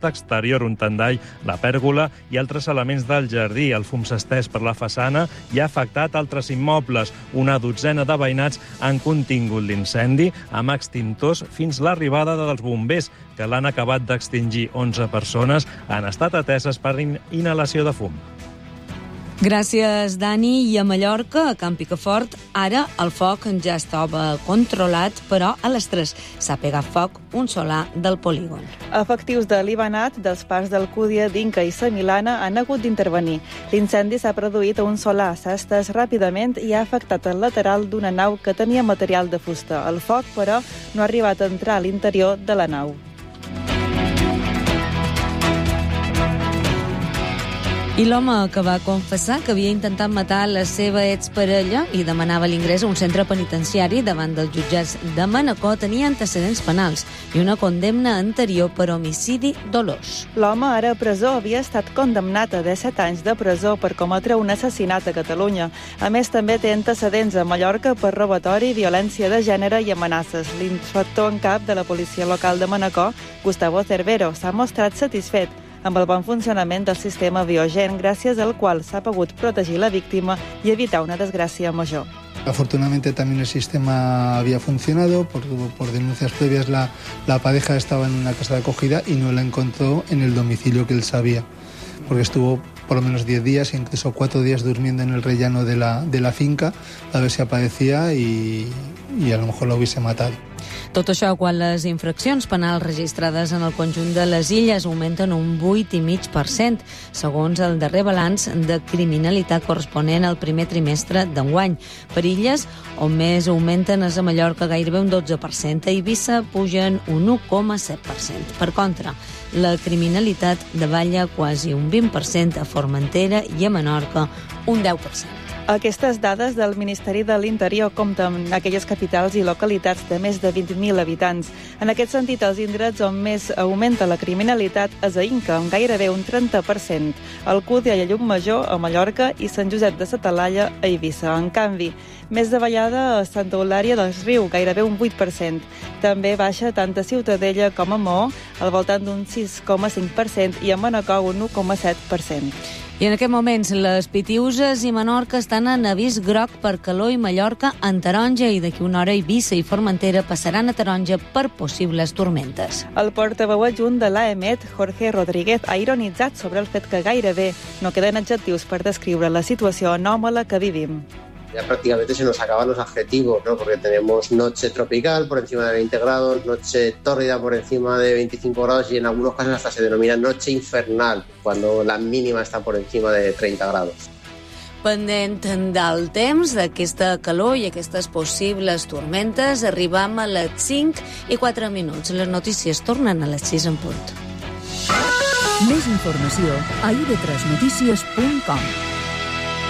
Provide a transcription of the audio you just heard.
exterior, un tendall, la pèrgola i altres elements del jardí. El fum s'ha estès per la façana i ha afectat altres immobles. Una dotzena de veïnats han contingut l'incendi amb extintors fins l'arribada dels bombers, que l'han acabat d'extingir. 11 persones han estat ateses per inhalació de fum. Gràcies, Dani. I a Mallorca, a Can Picafort, ara el foc ja estava controlat, però a les 3 s'ha pegat foc un solar del polígon. Efectius de l'Ibanat, dels parcs d'Alcúdia, d'Inca i Sa Milana han hagut d'intervenir. L'incendi s'ha produït a un solar, s'ha estès ràpidament i ha afectat el lateral d'una nau que tenia material de fusta. El foc, però, no ha arribat a entrar a l'interior de la nau. I l'home que va confessar que havia intentat matar la seva exparella i demanava l'ingrés a un centre penitenciari davant dels jutjats de Manacor tenia antecedents penals i una condemna anterior per homicidi dolós. L'home, ara a presó, havia estat condemnat a 17 anys de presó per cometre un assassinat a Catalunya. A més, també té antecedents a Mallorca per robatori, violència de gènere i amenaces. L'inspector en cap de la policia local de Manacor, Gustavo Cervero, s'ha mostrat satisfet amb el bon funcionament del sistema Biogen, gràcies al qual s'ha pogut protegir la víctima y evitar una desgracia mayor. Afortunadamente también el sistema había funcionado, por denuncias previas la pareja estaba en una casa de acogida y no la encontró en el domicilio que él sabía, porque estuvo por lo menos 10 días, incluso 4 días durmiendo en el rellano de la finca a ver si aparecía y a lo mejor la hubiese matado. Tot això quan les infraccions penals registrades en el conjunt de les illes augmenten un 8,5%, segons el darrer balanç de criminalitat corresponent al primer trimestre d'enguany. Per illes, on més augmenten és a Mallorca gairebé un 12%, a Eivissa pugen un 1,7%. Per contra, la criminalitat davalla quasi un 20%, a Formentera i a Menorca un 10%. Aquestes dades del Ministeri de l'Interior compten amb aquelles capitals i localitats de més de 20.000 habitants. En aquest sentit, els indrets on més augmenta la criminalitat és a Inca, amb gairebé un 30%, Alcúdia i a Llucmajor, a Mallorca, i Sant Josep de sa Talaia, a Eivissa. En canvi, més davallada a Santa Eulària dels Riu, gairebé un 8%. També baixa tant a Ciutadella com a Maó, al voltant d'un 6,5%, i a Manacor un 1,7%. I en aquest moments les Pitiüses i Menorca estan en avís groc per calor i Mallorca en taronja i d'aquí una hora Eivissa i Formentera passaran a taronja per possibles tormentes. El portaveu adjunt de l'AEMET, Jorge Rodríguez, ha ironitzat sobre el fet que gairebé no queden adjectius per descriure la situació anòmala que vivim. Ya prácticamente se nos acaban los adjetivos, ¿no? Porque tenemos noche tropical por encima de 20 grados, noche tórrida por encima de 25 grados y en algunos casos hasta se denomina noche infernal, cuando la mínima está por encima de 30 grados. Pendent del temps, d'aquesta calor i aquestes possibles tormentes, arribam a les 5:04. Les notícies tornen a les 6 en punt. Més informació a ib3notícies.com.